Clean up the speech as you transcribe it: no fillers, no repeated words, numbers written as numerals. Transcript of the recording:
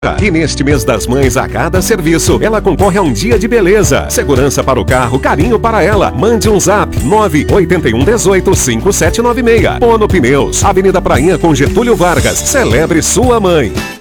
E neste mês das mães, a cada serviço, ela concorre a um dia de beleza. Segurança para o carro, carinho para ela. Mande um zap 981185796. Pono Pneus, Avenida Prainha com Getúlio Vargas. Celebre sua mãe.